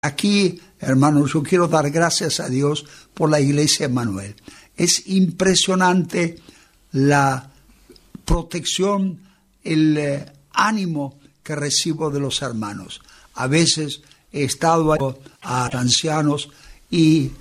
Aquí, hermanos, yo quiero dar gracias a Dios por la Iglesia Emmanuel. Es impresionante la protección, el ánimo que recibo de los hermanos. A veces he estado a ancianos y